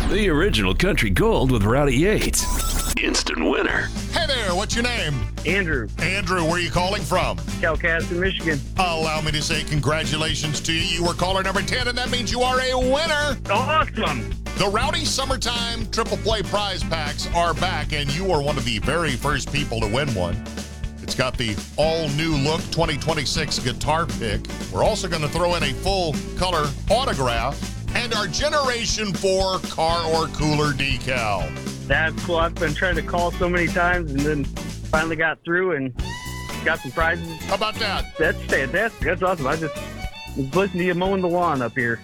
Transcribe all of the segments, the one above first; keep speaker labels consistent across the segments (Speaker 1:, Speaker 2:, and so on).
Speaker 1: The original Country Gold with Rowdy Yates. Instant winner.
Speaker 2: Hey there, what's your name?
Speaker 3: Andrew.
Speaker 2: Andrew, where are you calling from?
Speaker 3: Calcaston, Michigan.
Speaker 2: Allow me to say congratulations to you. You were caller number 10, and that means you are a winner.
Speaker 3: Awesome.
Speaker 2: The Rowdy Summertime Triple Play prize packs are back, and you are one of the very first people to win one. It's got the all-new look 2026 guitar pick. We're also going to throw in a full-color autograph and our Generation 4 car or cooler decal.
Speaker 3: That's cool. I've been trying to call so many times and then finally got through and got some prizes.
Speaker 2: How about that?
Speaker 3: That's fantastic. That's awesome. I just was listening to you mowing the lawn up here.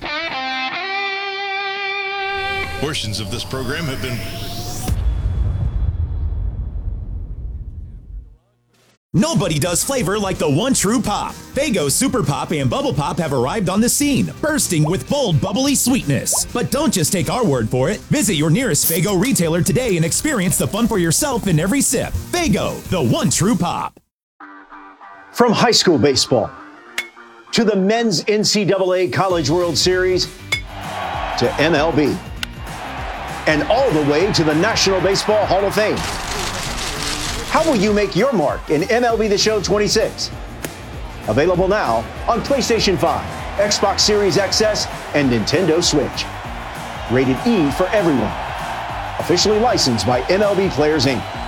Speaker 2: Portions of this program have been...
Speaker 4: Nobody does flavor like the one true pop. Faygo Super Pop and Bubble Pop have arrived on the scene, bursting with bold, bubbly sweetness. But don't just take our word for it. Visit your nearest Faygo retailer today and experience the fun for yourself in every sip. Faygo, the one true pop.
Speaker 5: From high school baseball to the men's NCAA College World Series to MLB and all the way to the National Baseball Hall of Fame. How will you make your mark in MLB The Show 26? Available now on PlayStation 5, Xbox Series XS, and Nintendo Switch. Rated E for everyone. Officially licensed by MLB Players Inc.